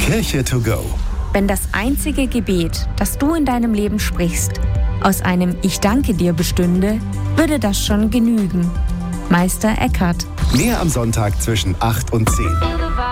Kirche to go. Wenn das einzige Gebet, das du in deinem Leben sprichst, aus einem Ich danke dir bestünde, würde das schon genügen. Meister Eckhart. Mehr am Sonntag zwischen 8 und 10.